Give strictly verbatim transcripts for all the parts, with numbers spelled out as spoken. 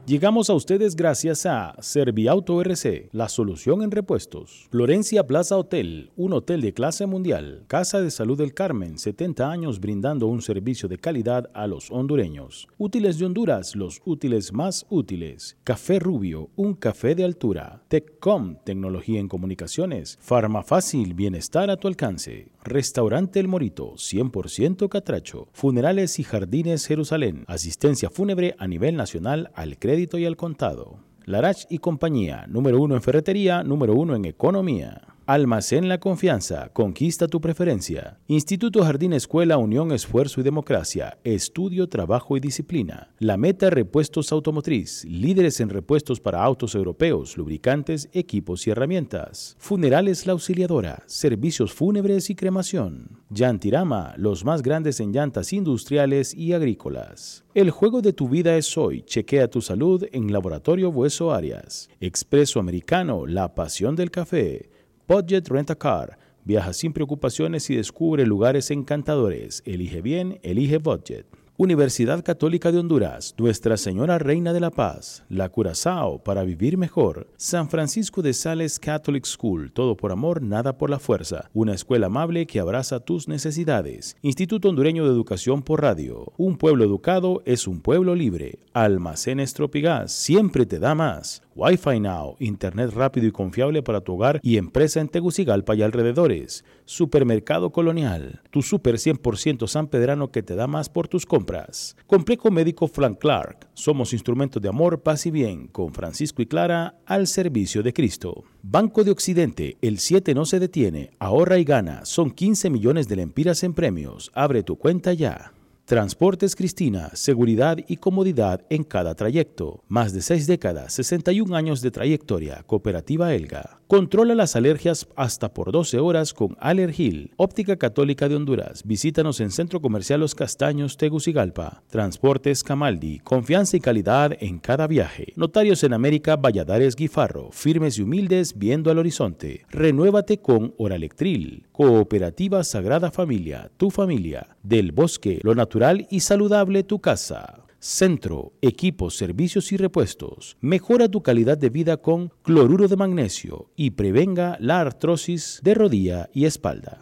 Llegamos a ustedes gracias a Serviauto R C, la solución en repuestos. Florencia Plaza Hotel, un hotel de clase mundial. Casa de Salud del Carmen, setenta años brindando un servicio de calidad a los hondureños. Útiles de Honduras, los útiles más útiles. Café Rubio, un café de altura. Teccom, tecnología en comunicaciones. Farmafácil, bienestar a tu alcance. Restaurante El Morito, cien por ciento catracho. Funerales y Jardines Jerusalén. Asistencia fúnebre a nivel nacional al crédito y al contado. Larach y compañía, número uno en ferretería, número uno en economía. Almacén La Confianza, conquista tu preferencia. Instituto Jardín Escuela Unión Esfuerzo y Democracia, estudio, trabajo y disciplina. La Meta Repuestos Automotriz, líderes en repuestos para autos europeos, lubricantes, equipos y herramientas. Funerales La Auxiliadora, servicios fúnebres y cremación. Yantirama, los más grandes en llantas industriales y agrícolas. El juego de tu vida es hoy. Chequea tu salud en Laboratorio Bueso Arias. Expreso Americano, la pasión del café. Budget Rent-A-Car. Viaja sin preocupaciones y descubre lugares encantadores. Elige bien, elige Budget. Universidad Católica de Honduras, Nuestra Señora Reina de la Paz, La Curazao, para vivir mejor. San Francisco de Sales Catholic School, todo por amor, nada por la fuerza. Una escuela amable que abraza tus necesidades. Instituto Hondureño de Educación por Radio. Un pueblo educado es un pueblo libre. Almacenes Tropigas, siempre te da más. Wi-Fi Now, internet rápido y confiable para tu hogar y empresa en Tegucigalpa y alrededores. Supermercado Colonial, tu super cien por ciento sanpedrano que te da más por tus compras. Complejo Médico Frank Clark, somos instrumentos de amor, paz y bien, con Francisco y Clara al servicio de Cristo. Banco de Occidente, el siete no se detiene, ahorra y gana, son quince millones de lempiras en premios, abre tu cuenta ya. Transportes Cristina, seguridad y comodidad en cada trayecto. Más de seis décadas, sesenta y un años de trayectoria. Cooperativa Elga. Controla las alergias hasta por doce horas con Alergil. Óptica Católica de Honduras. Visítanos en Centro Comercial Los Castaños, Tegucigalpa. Transportes Camaldi. Confianza y calidad en cada viaje. Notarios en América, Valladares Guifarro. Firmes y humildes viendo al horizonte. Renuévate con Oralectril. Cooperativa Sagrada Familia. Tu familia. Del Bosque, lo natural y saludable tu casa. Centro, equipos, servicios y repuestos. Mejora tu calidad de vida con cloruro de magnesio y prevenga la artrosis de rodilla y espalda.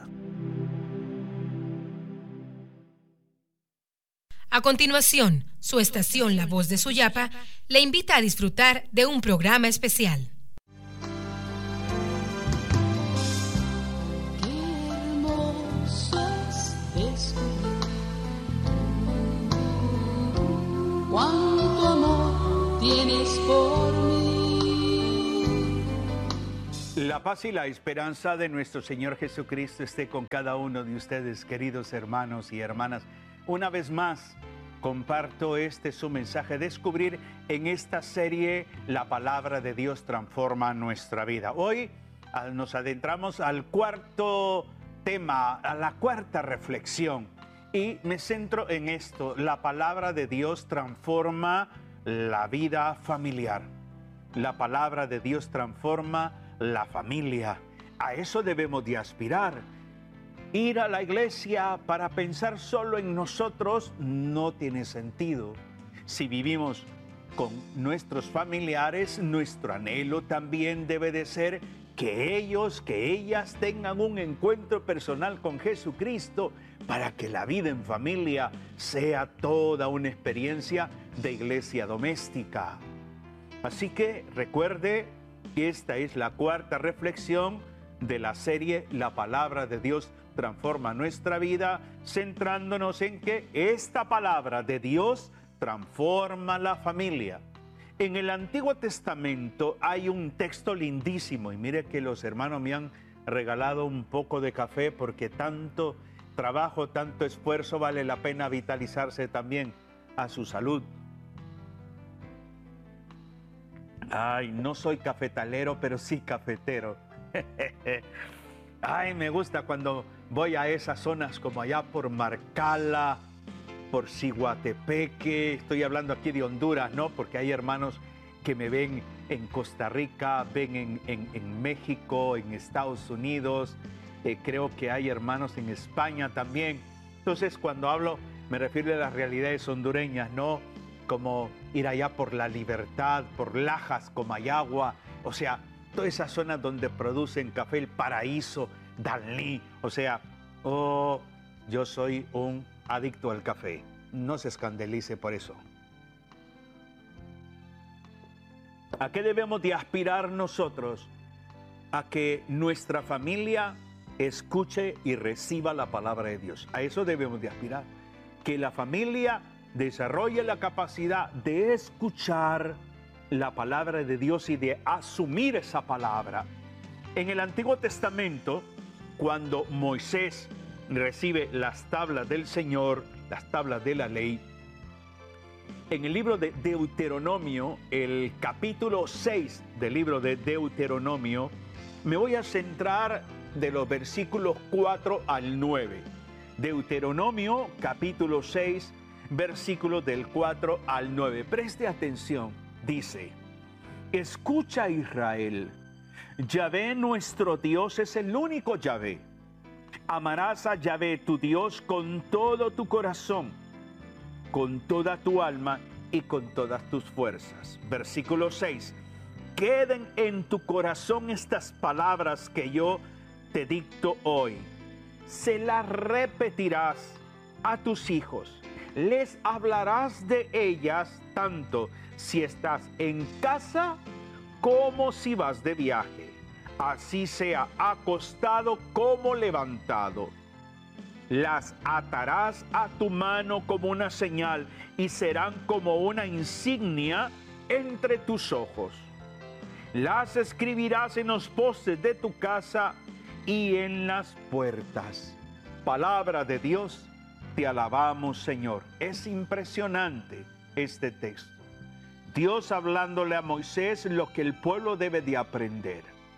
A continuación, su estación La Voz de Suyapa le invita a disfrutar de un programa especial. Cuánto amor tienes por mí. La paz y la esperanza de nuestro Señor Jesucristo esté con cada uno de ustedes, queridos hermanos y hermanas. Una vez más, comparto este su mensaje, descubrir en esta serie la palabra de Dios transforma nuestra vida. Hoy nos adentramos al cuarto tema, a la cuarta reflexión. Y me centro en esto, la palabra de Dios transforma la vida familiar. La palabra de Dios transforma la familia. A eso debemos de aspirar. Ir a la iglesia para pensar solo en nosotros no tiene sentido. Si vivimos con nuestros familiares, nuestro anhelo también debe de ser que ellos, que ellas tengan un encuentro personal con Jesucristo para que la vida en familia sea toda una experiencia de iglesia doméstica. Así que recuerde que esta es la cuarta reflexión de la serie La Palabra de Dios transforma nuestra vida, centrándonos en que esta palabra de Dios transforma la familia. En el Antiguo Testamento hay un texto lindísimo, y mire que los hermanos me han regalado un poco de café porque tanto trabajo, tanto esfuerzo, vale la pena vitalizarse también a su salud. Ay, no soy cafetalero, pero sí cafetero. Ay, me gusta cuando voy a esas zonas como allá por Marcala, por Ciguatepeque, estoy hablando aquí de Honduras, ¿no? Porque hay hermanos que me ven en Costa Rica, ven en, en, en México, en Estados Unidos, eh, creo que hay hermanos en España también. Entonces, cuando hablo, me refiero a las realidades hondureñas, ¿no? como ir allá por La Libertad, por Lajas, Comayagua, o sea, toda esa zona donde producen café, El Paraíso, Danlí, o sea, oh, yo soy un adicto al café. No se escandalice por eso. ¿A qué debemos de aspirar nosotros? A que nuestra familia escuche y reciba la palabra de Dios. A eso debemos de aspirar. Que la familia desarrolle la capacidad de escuchar la palabra de Dios y de asumir esa palabra. En el Antiguo Testamento, cuando Moisés recibe las tablas del Señor, las tablas de la ley, en el libro de Deuteronomio, el capítulo seis del libro de Deuteronomio, me voy a centrar de los versículos cuatro al nueve. Deuteronomio, capítulo seis, versículos del cuatro al nueve. Preste atención, dice: escucha, Israel, Yahvé nuestro Dios es el único Yahvé. Amarás a Yahvé tu Dios con todo tu corazón, con toda tu alma y con todas tus fuerzas. Versículo seis. Queden en tu corazón estas palabras que yo te dicto hoy. Se las repetirás a tus hijos. Les hablarás de ellas tanto si estás en casa como si vas de viaje. Así sea acostado como levantado. Las atarás a tu mano como una señal y serán como una insignia entre tus ojos. Las escribirás en los postes de tu casa y en las puertas. Palabra de Dios, te alabamos, Señor. Es impresionante este texto. Dios hablándole a Moisés lo que el pueblo debe de aprender.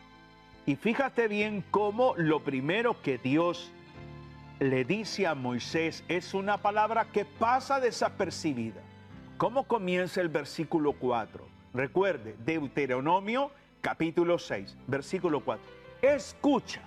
Y fíjate bien cómo lo primero que Dios le dice a Moisés es una palabra que pasa desapercibida. ¿Cómo comienza el versículo cuatro? Recuerde, Deuteronomio capítulo seis, versículo cuatro. Escucha,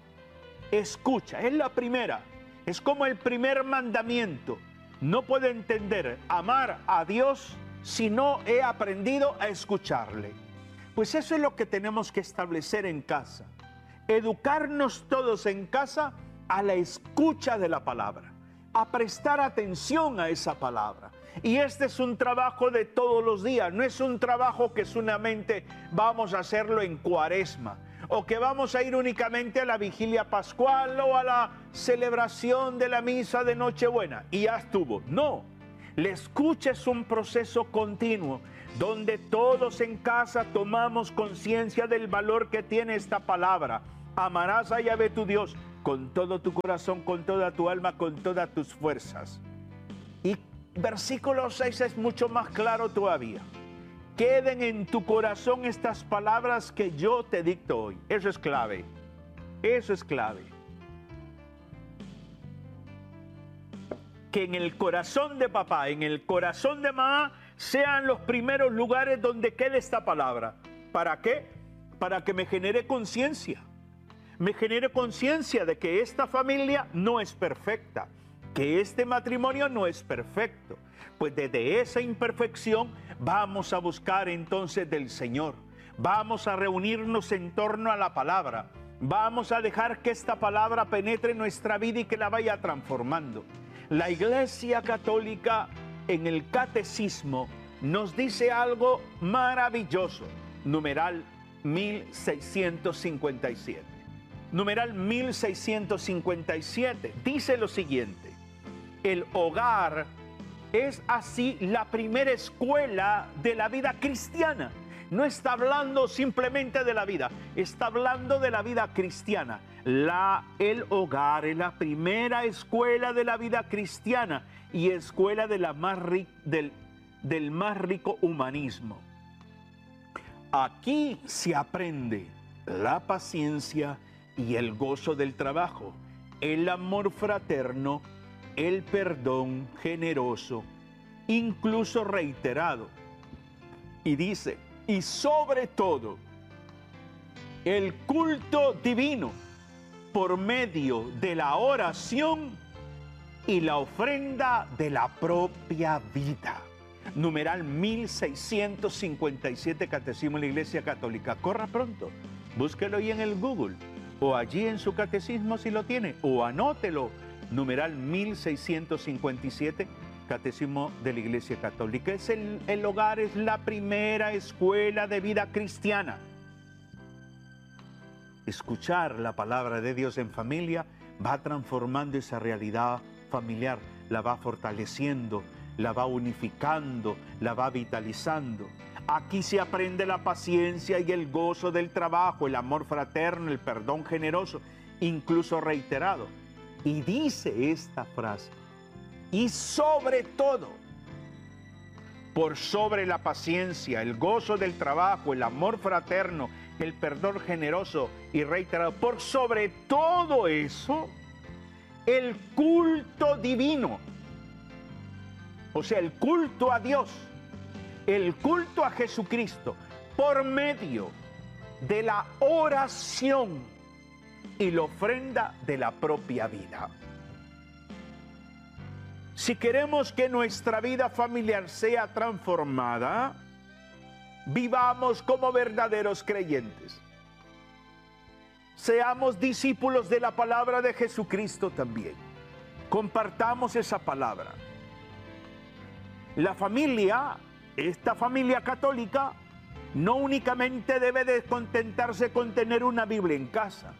escucha, es la primera, es como el primer mandamiento. No puedo entender amar a Dios si no he aprendido a escucharle. Pues eso es lo que tenemos que establecer en casa. Educarnos todos en casa a la escucha de la palabra, a prestar atención a esa palabra. Y este es un trabajo de todos los días, no es un trabajo que solamente vamos a hacerlo en Cuaresma, o que vamos a ir únicamente a la vigilia pascual o a la celebración de la misa de Nochebuena y ya estuvo. No, la escucha es un proceso continuo donde todos en casa tomamos conciencia del valor que tiene esta palabra. Amarás a Yahvé tu Dios con todo tu corazón, con toda tu alma, con todas tus fuerzas. Y versículo seis es mucho más claro todavía. Queden en tu corazón estas palabras que yo te dicto hoy. Eso es clave. Eso es clave. Que en el corazón de papá, en el corazón de mamá, sean los primeros lugares donde quede esta palabra. ¿Para qué? Para que me genere conciencia. Me genere conciencia de que esta familia no es perfecta, que este matrimonio no es perfecto. Pues desde esa imperfección vamos a buscar entonces del Señor. Vamos a reunirnos en torno a la palabra. Vamos a dejar que esta palabra penetre en nuestra vida y que la vaya transformando. La Iglesia Católica en el Catecismo nos dice algo maravilloso. Numeral mil seiscientos cincuenta y siete. Numeral mil seiscientos cincuenta y siete dice lo siguiente: el hogar es así la primera escuela de la vida cristiana. No está hablando simplemente de la vida, está hablando de la vida cristiana. La, el hogar es la primera escuela de la vida cristiana y escuela de la más ri, del, del más rico humanismo. Aquí se aprende la paciencia y el gozo del trabajo, el amor fraterno, el perdón generoso, incluso reiterado. Y dice, y sobre todo, el culto divino por medio de la oración y la ofrenda de la propia vida. numeral mil seiscientos cincuenta y siete, Catecismo de la Iglesia Católica. Corra pronto, búsquelo ahí en el Google, o allí en su catecismo si lo tiene, o anótelo, numeral mil seiscientos cincuenta y siete, Catecismo de la Iglesia Católica. Es el, el hogar es la primera escuela de vida cristiana. Escuchar la palabra de Dios en familia va transformando esa realidad familiar, la va fortaleciendo, la va unificando, la va vitalizando. Aquí se aprende la paciencia y el gozo del trabajo, el amor fraterno, el perdón generoso, incluso reiterado. Y dice esta frase: y sobre todo, por sobre la paciencia, el gozo del trabajo, el amor fraterno, el perdón generoso y reiterado, por sobre todo eso, el culto divino. O sea, el culto a Dios, el culto a Jesucristo, por medio de la oración y la ofrenda de la propia vida. Si queremos que nuestra vida familiar sea transformada, vivamos como verdaderos creyentes. Seamos discípulos de la palabra de Jesucristo también. Compartamos esa palabra. La familia, esta familia católica, no únicamente debe de contentarse con tener una Biblia en casa.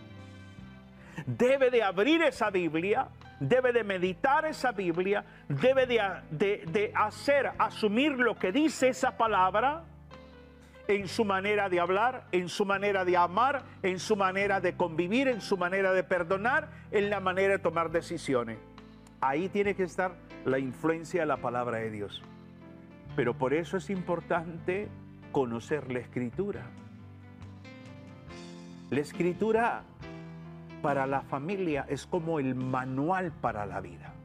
Debe de abrir esa Biblia, debe de meditar esa Biblia, debe de, de, de hacer, asumir lo que dice esa palabra en su manera de hablar, en su manera de amar, en su manera de convivir, en su manera de perdonar, en la manera de tomar decisiones. Ahí tiene que estar la influencia de la palabra de Dios. Pero por eso es importante conocer la Escritura. La Escritura para la familia es como el manual para la vida.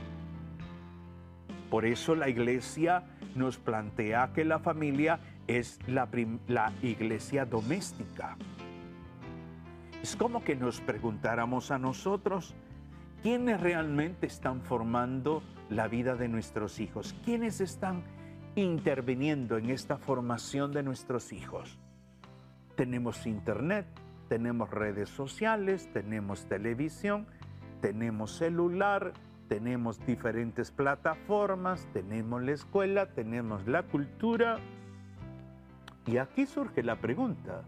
Por eso la Iglesia nos plantea que la familia es la, la iglesia doméstica. Es como que nos preguntáramos a nosotros, ¿quiénes realmente están formando la vida de nuestros hijos? ¿Quiénes están interviniendo en esta formación de nuestros hijos? Tenemos internet, tenemos redes sociales, tenemos televisión, tenemos celular, tenemos diferentes plataformas, tenemos la escuela, tenemos la cultura. Y aquí surge la pregunta,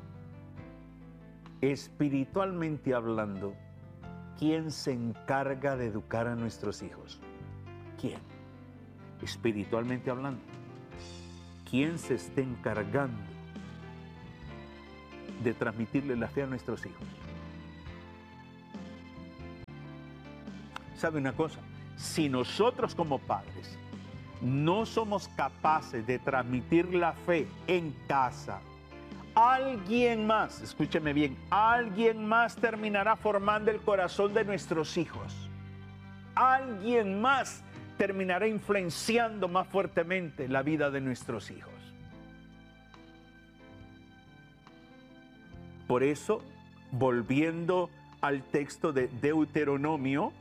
espiritualmente hablando, ¿quién se encarga de educar a nuestros hijos? ¿Quién? Espiritualmente hablando, ¿quién se está encargando de transmitirle la fe a nuestros hijos? ¿Sabe una cosa? Si nosotros como padres no somos capaces de transmitir la fe en casa, alguien más, escúcheme bien, alguien más terminará formando el corazón de nuestros hijos. Alguien más terminará influenciando más fuertemente la vida de nuestros hijos. Por eso, volviendo al texto de Deuteronomio,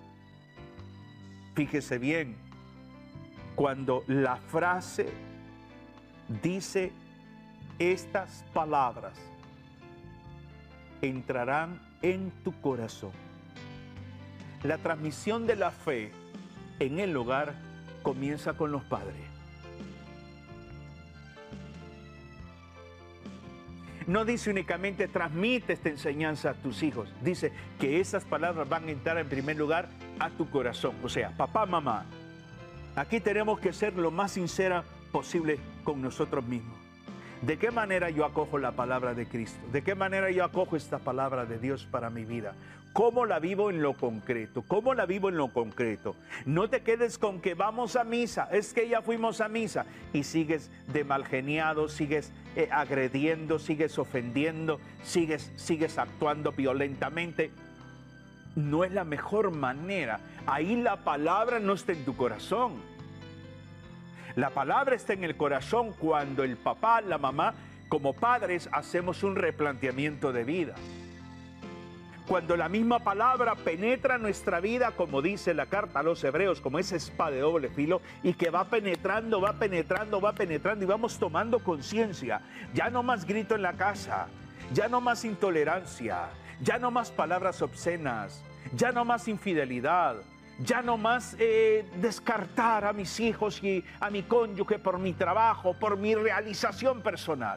fíjese bien, cuando la frase dice estas palabras entrarán en tu corazón. La transmisión de la fe en el hogar comienza con los padres. No dice únicamente transmite esta enseñanza a tus hijos, dice que esas palabras van a entrar en primer lugar a tu corazón. O sea, papá, mamá, aquí tenemos que ser lo más sincera posible con nosotros mismos. ¿De qué manera yo acojo la palabra de Cristo? ¿De qué manera yo acojo esta palabra de Dios para mi vida? ¿Cómo la vivo en lo concreto? ¿Cómo la vivo en lo concreto? No te quedes con que vamos a misa, es que ya fuimos a misa y sigues de malgeniado, sigues eh, agrediendo, sigues ofendiendo, sigues, sigues actuando violentamente. No es la mejor manera. Ahí la palabra no está en tu corazón. La palabra está en el corazón cuando el papá, la mamá, como padres, hacemos un replanteamiento de vida. Cuando la misma palabra penetra nuestra vida, como dice la carta a los Hebreos, como esa espada de doble filo, y que va penetrando, va penetrando, va penetrando, y vamos tomando conciencia. Ya no más grito en la casa, ya no más intolerancia, ya no más palabras obscenas, ya no más infidelidad, ya no más eh, descartar a mis hijos y a mi cónyuge por mi trabajo, por mi realización personal.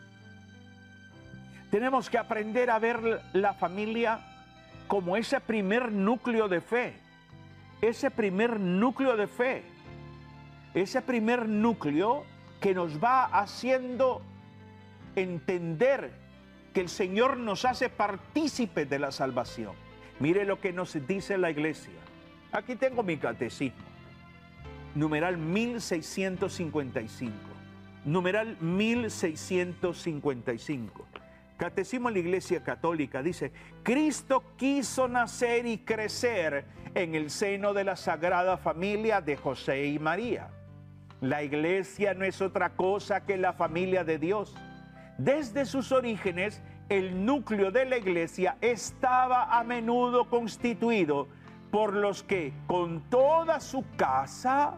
Tenemos que aprender a ver la familia como ese primer núcleo de fe, ese primer núcleo de fe, ese primer núcleo que nos va haciendo entender que el Señor nos hace partícipes de la salvación. Mire lo que nos dice la iglesia. Aquí tengo mi catecismo, numeral mil seiscientos cincuenta y cinco, numeral mil seiscientos cincuenta y cinco. Catecismo de la Iglesia Católica dice: Cristo quiso nacer y crecer en el seno de la Sagrada Familia de José y María. La Iglesia no es otra cosa que la familia de Dios. Desde sus orígenes, el núcleo de la Iglesia estaba a menudo constituido por los que, con toda su casa,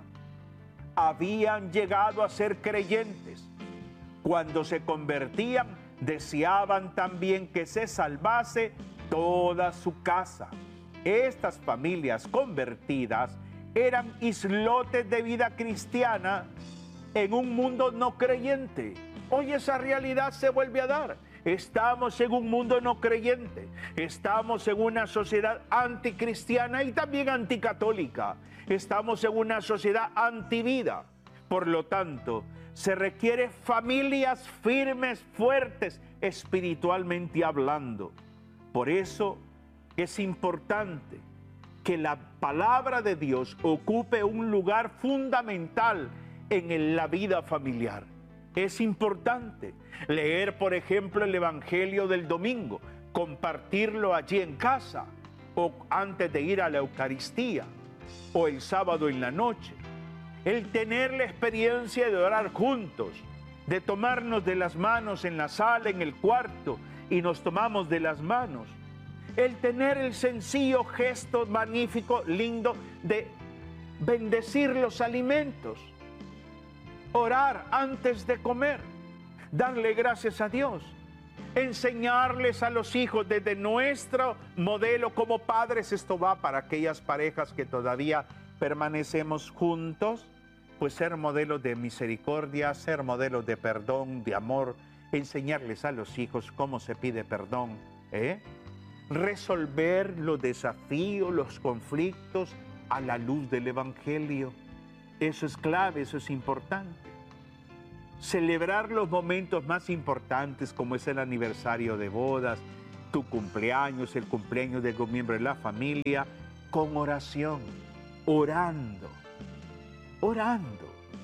habían llegado a ser creyentes. Cuando se convertían, deseaban también que se salvase toda su casa. Estas familias convertidas eran islotes de vida cristiana en un mundo no creyente. Hoy esa realidad se vuelve a dar. Estamos en un mundo no creyente. Estamos en una sociedad anticristiana y también anticatólica. Estamos en una sociedad antivida. Por lo tanto, se requiere familias firmes, fuertes, espiritualmente hablando. Por eso es importante que la palabra de Dios ocupe un lugar fundamental en la vida familiar. Es importante leer, por ejemplo, el Evangelio del domingo, compartirlo allí en casa, o antes de ir a la Eucaristía, o el sábado en la noche. El tener la experiencia de orar juntos, de tomarnos de las manos en la sala, en el cuarto, y nos tomamos de las manos. El tener el sencillo gesto magnífico, lindo, de bendecir los alimentos. Orar antes de comer, darle gracias a Dios. Enseñarles a los hijos desde nuestro modelo como padres. Esto va para aquellas parejas que todavía permanecemos juntos, pues ser modelos de misericordia, ser modelos de perdón, de amor, enseñarles a los hijos cómo se pide perdón, ¿eh? Resolver los desafíos, los conflictos a la luz del Evangelio. Eso es clave, eso es importante. Celebrar los momentos más importantes, como es el aniversario de bodas, tu cumpleaños, el cumpleaños de algún miembro de la familia, con oración. Orando, orando.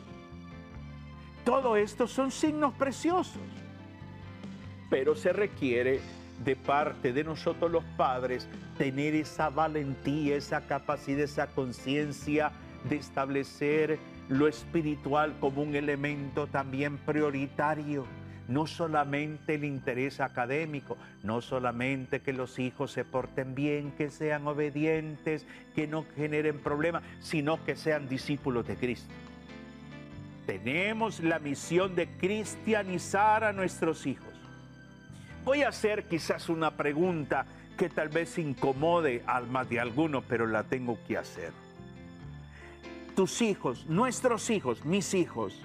Todo esto son signos preciosos, pero se requiere de parte de nosotros los padres tener esa valentía, esa capacidad, esa conciencia de establecer lo espiritual como un elemento también prioritario. No solamente el interés académico, no solamente que los hijos se porten bien, que sean obedientes, que no generen problemas, sino que sean discípulos de Cristo. Tenemos la misión de cristianizar a nuestros hijos. Voy a hacer quizás una pregunta que tal vez incomode almas de algunos, pero la tengo que hacer. Tus hijos, nuestros hijos, mis hijos,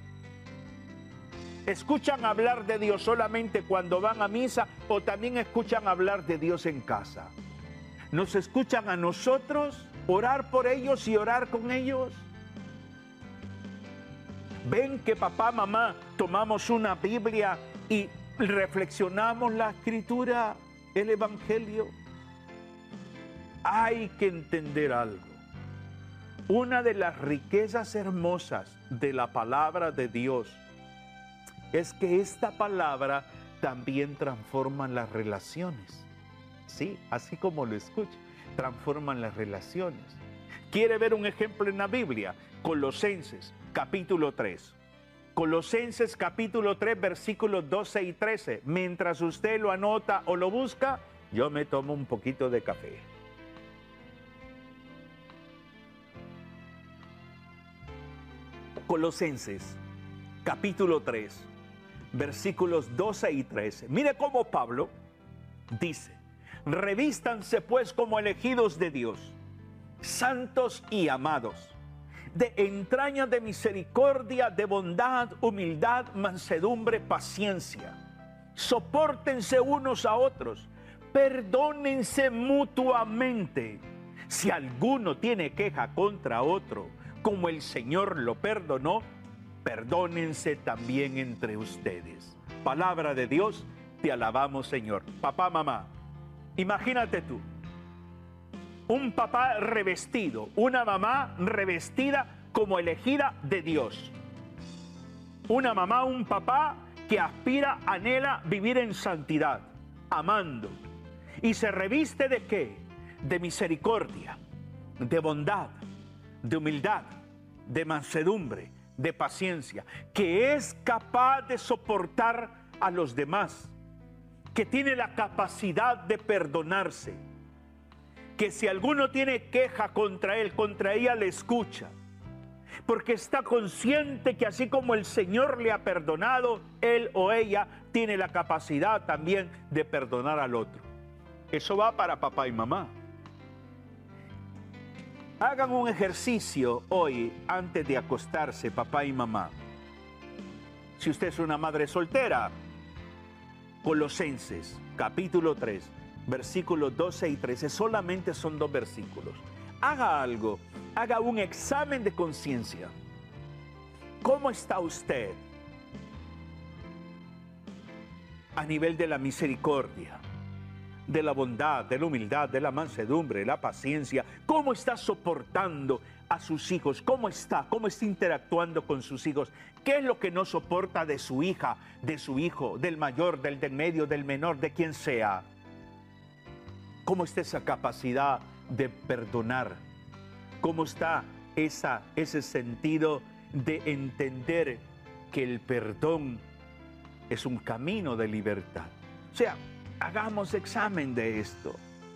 ¿escuchan hablar de Dios solamente cuando van a misa o también escuchan hablar de Dios en casa? ¿Nos escuchan a nosotros orar por ellos y orar con ellos? ¿Ven que papá, mamá tomamos una Biblia y reflexionamos la Escritura, el Evangelio? Hay que entender algo. Una de las riquezas hermosas de la palabra de Dios es que esta palabra también transforma las relaciones. Sí, así como lo escucha, transforman las relaciones. ¿Quiere ver un ejemplo en la Biblia? Colosenses, capítulo tres. Colosenses, capítulo tres, versículos doce y trece. Mientras usted lo anota o lo busca, Yo me tomo un poquito de café. Colosenses, capítulo tres, versículos doce y trece. Mire cómo Pablo dice: revístanse pues como elegidos de Dios, santos y amados, de entrañas de misericordia, de bondad, humildad, mansedumbre, paciencia. Sopórtense unos a otros, perdónense mutuamente. Si alguno tiene queja contra otro, como el Señor lo perdonó, perdónense también entre ustedes. Palabra de Dios, te alabamos, Señor. Papá, mamá, imagínate tú, un papá revestido, una mamá revestida como elegida de Dios. Una mamá, un papá que aspira, anhela vivir en santidad, amando. ¿Y se reviste de qué? De misericordia, de bondad, de humildad, de mansedumbre, de paciencia, que es capaz de soportar a los demás, que tiene la capacidad de perdonarse, que si alguno tiene queja contra él, contra ella, le escucha, porque está consciente que así como el Señor le ha perdonado, él o ella tiene la capacidad también de perdonar al otro. Eso va para papá y mamá. Hagan un ejercicio hoy antes de acostarse, papá y mamá. Si usted es una madre soltera, Colosenses, capítulo tres, versículos doce y trece, solamente son dos versículos. Haga algo, haga un examen de conciencia. ¿Cómo está usted a nivel de la misericordia, de la bondad, de la humildad, de la mansedumbre, de la paciencia? ¿Cómo está soportando a sus hijos? ¿Cómo está? ¿Cómo está interactuando con sus hijos? ¿Qué es lo que no soporta de su hija, de su hijo, del mayor, del del medio, del menor, de quien sea? ¿Cómo está esa capacidad de perdonar? ¿Cómo está esa, ese sentido de entender que el perdón es un camino de libertad? O sea, hagamos examen de esto.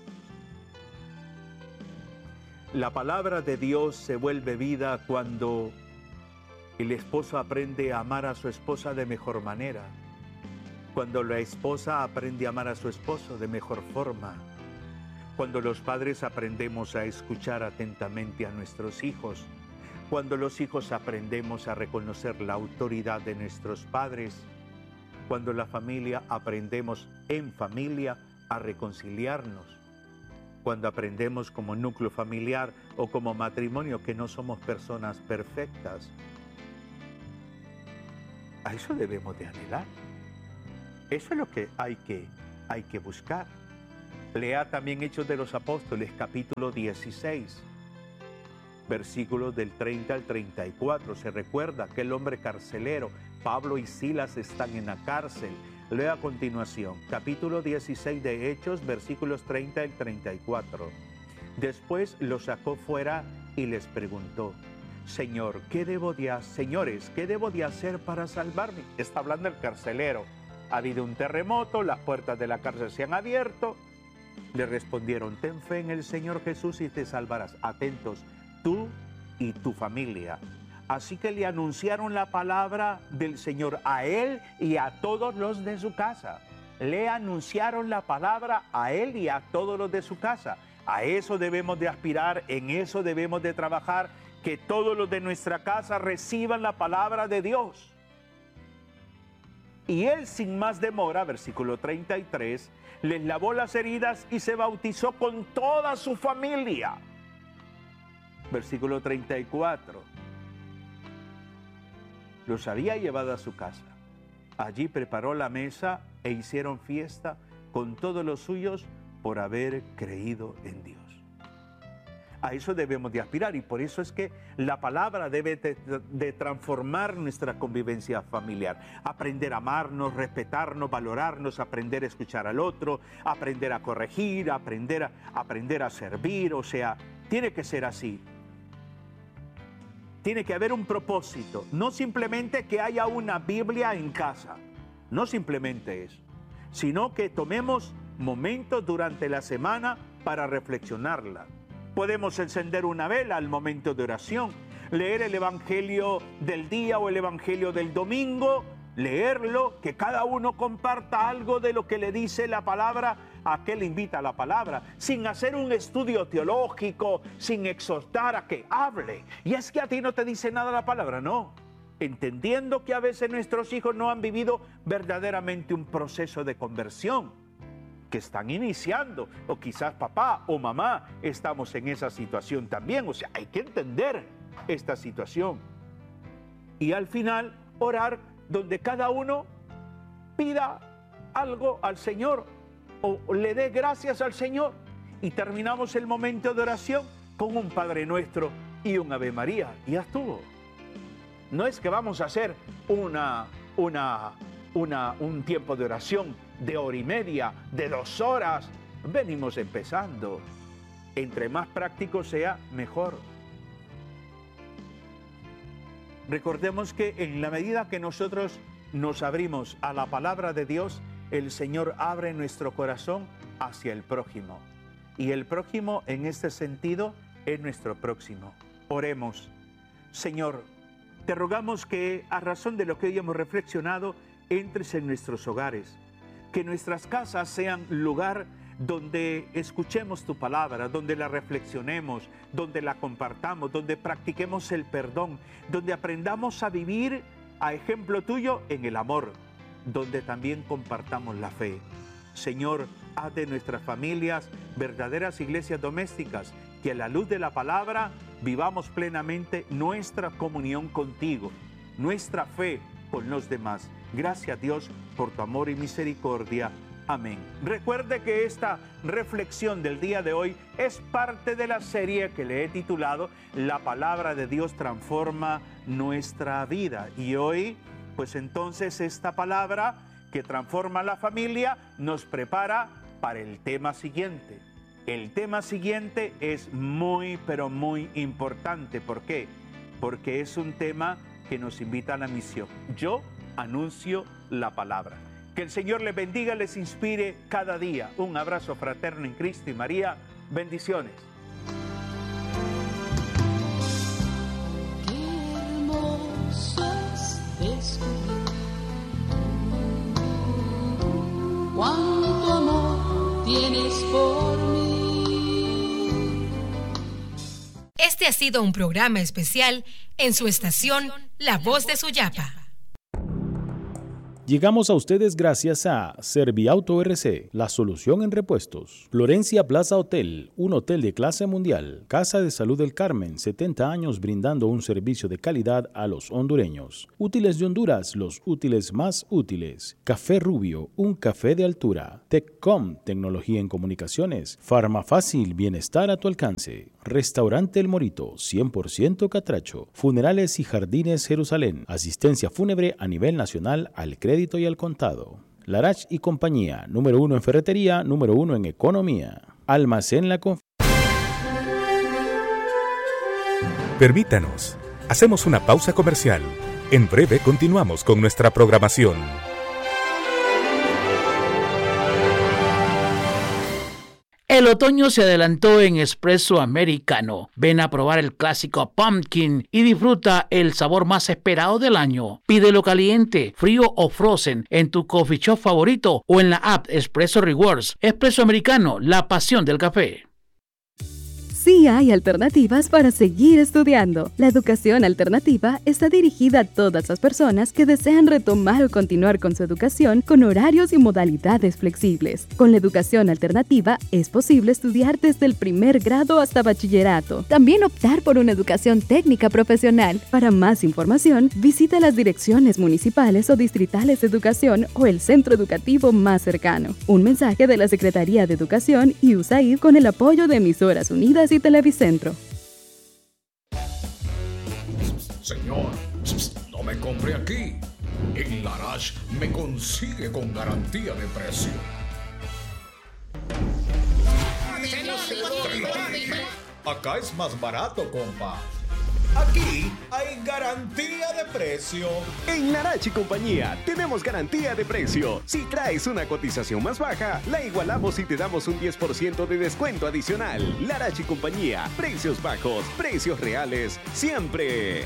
La palabra de Dios se vuelve vida cuando el esposo aprende a amar a su esposa de mejor manera, cuando la esposa aprende a amar a su esposo de mejor forma, cuando los padres aprendemos a escuchar atentamente a nuestros hijos, cuando los hijos aprendemos a reconocer la autoridad de nuestros padres, cuando la familia aprendemos en familia a reconciliarnos, cuando aprendemos como núcleo familiar o como matrimonio que no somos personas perfectas. A eso debemos de anhelar. Eso es lo que hay que, hay que buscar. Lea también Hechos de los Apóstoles, capítulo dieciséis, versículos del treinta al treinta y cuatro. Se recuerda que el hombre carcelero, Pablo y Silas, están en la cárcel. Lea a continuación, capítulo dieciséis de Hechos, versículos treinta al treinta y cuatro. Después los sacó fuera y les preguntó: Señor, ¿qué debo de hacer? Señores, ¿qué debo de hacer para salvarme? Está hablando el carcelero. Ha habido un terremoto, las puertas de la cárcel se han abierto. Le respondieron: ten fe en el Señor Jesús y te salvarás. Atentos, tú y tu familia. Así que le anunciaron la palabra del Señor a él y a todos los de su casa. Le anunciaron la palabra a él y a todos los de su casa. A eso debemos de aspirar, en eso debemos de trabajar, que todos los de nuestra casa reciban la palabra de Dios. Y él, sin más demora, versículo treinta y tres, les lavó las heridas y se bautizó con toda su familia. Versículo treinta y cuatro. Los había llevado a su casa. Allí preparó la mesa e hicieron fiesta con todos los suyos por haber creído en Dios. A eso debemos de aspirar, y por eso es que la palabra debe de, de transformar nuestra convivencia familiar. Aprender a amarnos, respetarnos, valorarnos, aprender a escuchar al otro, aprender a corregir, aprender a, aprender a servir. O sea, tiene que ser así. Tiene que haber un propósito, no simplemente que haya una Biblia en casa, no simplemente eso, sino que tomemos momentos durante la semana para reflexionarla. Podemos encender una vela al momento de oración, leer el Evangelio del día o el Evangelio del domingo, leerlo, que cada uno comparta algo de lo que le dice la palabra a que le invita a la palabra, sin hacer un estudio teológico, sin exhortar a que hable. Y es que a ti no te dice nada la palabra, no. Entendiendo que a veces nuestros hijos no han vivido verdaderamente un proceso de conversión, que están iniciando, o quizás papá o mamá estamos en esa situación también. O sea, hay que entender esta situación. Y al final, orar donde cada uno pida algo al Señor o le dé gracias al Señor. Y terminamos el momento de oración con un Padre Nuestro y un Ave María. Y ya estuvo. No es que vamos a hacer una, una, una, un tiempo de oración de hora y media, de dos horas. Venimos empezando. Entre más práctico sea, mejor. Recordemos que en la medida que nosotros nos abrimos a la palabra de Dios, el Señor abre nuestro corazón hacia el prójimo. Y el prójimo en este sentido es nuestro próximo. Oremos. Señor, te rogamos que a razón de lo que hoy hemos reflexionado, entres en nuestros hogares. Que nuestras casas sean lugar donde escuchemos tu palabra, donde la reflexionemos, donde la compartamos, donde practiquemos el perdón, donde aprendamos a vivir a ejemplo tuyo en el amor, donde también compartamos la fe. Señor, haz de nuestras familias verdaderas iglesias domésticas, que a la luz de la palabra vivamos plenamente nuestra comunión contigo, nuestra fe con los demás. Gracias, Dios, por tu amor y misericordia. Amén. Recuerde que esta reflexión del día de hoy es parte de la serie que le he titulado La palabra de Dios transforma nuestra vida. Y hoy, pues entonces esta palabra que transforma la familia nos prepara para el tema siguiente. El tema siguiente es muy, pero muy importante. ¿Por qué? Porque es un tema que nos invita a la misión. Yo anuncio la palabra. Que el Señor les bendiga, les inspire cada día. Un abrazo fraterno en Cristo y María. Bendiciones. Qué hermoso es descubrir cuánto amor tienes por mí. Este ha sido un programa especial en su estación La Voz de Suyapa. Llegamos a ustedes gracias a Serviauto R C, la solución en repuestos. Florencia Plaza Hotel, un hotel de clase mundial. Casa de Salud del Carmen, setenta años brindando un servicio de calidad a los hondureños. Útiles de Honduras, los útiles más útiles. Café Rubio, un café de altura. Teccom, tecnología en comunicaciones. Farmafácil, bienestar a tu alcance. Restaurante El Morito, cien por ciento catracho. Funerales y Jardines Jerusalén. Asistencia fúnebre a nivel nacional al crédito y al contado. Larach y compañía, número uno en ferretería, número uno en economía. Almacén La Confianza. Permítanos, hacemos una pausa comercial. En breve continuamos con nuestra programación. El otoño se adelantó en Espresso Americano. Ven a probar el clásico Pumpkin y disfruta el sabor más esperado del año. Pídelo caliente, frío o frozen en tu coffee shop favorito o en la app Espresso Rewards. Espresso Americano, la pasión del café. Sí hay alternativas para seguir estudiando. La educación alternativa está dirigida a todas las personas que desean retomar o continuar con su educación con horarios y modalidades flexibles. Con la educación alternativa es posible estudiar desde el primer grado hasta bachillerato. También optar por una educación técnica profesional. Para más información, visita las direcciones municipales o distritales de educación o el centro educativo más cercano. Un mensaje de la Secretaría de Educación y U S A I D con el apoyo de Emisoras Unidas y Televicentro. Señor, no me compre aquí. En Larach me consigue con garantía de precio. Acá es más barato, compa. Aquí hay garantía de precio. En Larache y Compañía tenemos garantía de precio. Si traes una cotización más baja, la igualamos y te damos un diez por ciento de descuento adicional. Larache y Compañía, precios bajos, precios reales, siempre.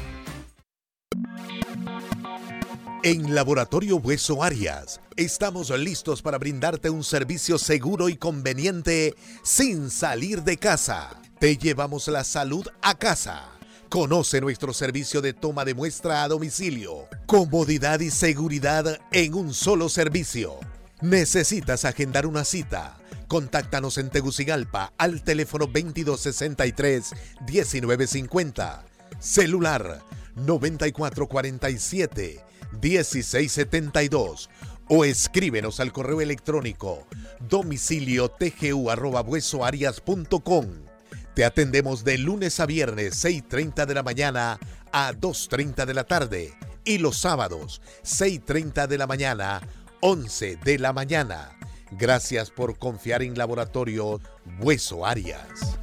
En Laboratorio Hueso Arias, estamos listos para brindarte un servicio seguro y conveniente sin salir de casa. Te llevamos la salud a casa. Conoce nuestro servicio de toma de muestra a domicilio. Comodidad y seguridad en un solo servicio. ¿Necesitas agendar una cita? Contáctanos en Tegucigalpa al teléfono veintidós sesenta y tres, diecinueve cincuenta. Celular noventa y cuatro cuarenta y siete, dieciséis setenta y dos. O escríbenos al correo electrónico domicilio tgu arroba huesoarias punto com. Te atendemos de lunes a viernes, seis y treinta de la mañana a dos y treinta de la tarde. Y los sábados, seis y treinta de la mañana, once de la mañana. Gracias por confiar en Laboratorio Hueso Arias.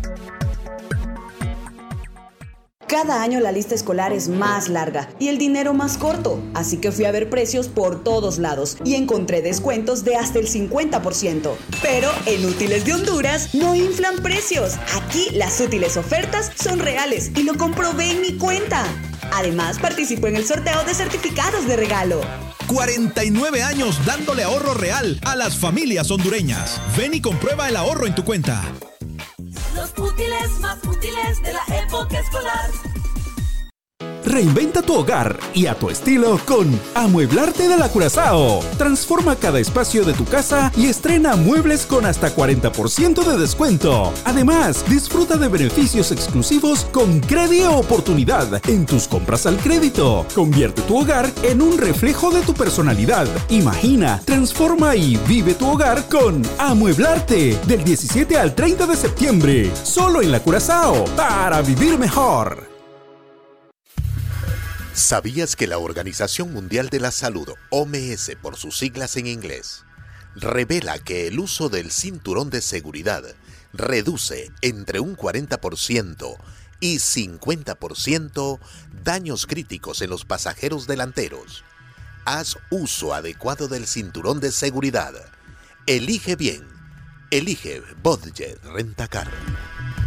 Cada año la lista escolar es más larga y el dinero más corto, así que fui a ver precios por todos lados y encontré descuentos de hasta el cincuenta por ciento. Pero en Útiles de Honduras no inflan precios. Aquí las útiles ofertas son reales y lo comprobé en mi cuenta. Además, participo en el sorteo de certificados de regalo. cuarenta y nueve años dándole ahorro real a las familias hondureñas. Ven y comprueba el ahorro en tu cuenta. Los útiles más útiles de la época escolar. Reinventa tu hogar y a tu estilo con Amueblarte de la Curazao. Transforma cada espacio de tu casa y estrena muebles con hasta cuarenta por ciento de descuento. Además, disfruta de beneficios exclusivos con Crédito Oportunidad en tus compras al crédito. Convierte tu hogar en un reflejo de tu personalidad. Imagina, transforma y vive tu hogar con Amueblarte del diecisiete al treinta de septiembre. Solo en la Curazao para vivir mejor. ¿Sabías que la Organización Mundial de la Salud, O M S por sus siglas en inglés, revela que el uso del cinturón de seguridad reduce entre un cuarenta por ciento y cincuenta por ciento daños críticos en los pasajeros delanteros? Haz uso adecuado del cinturón de seguridad. Elige bien. Elige Budget Rentacar.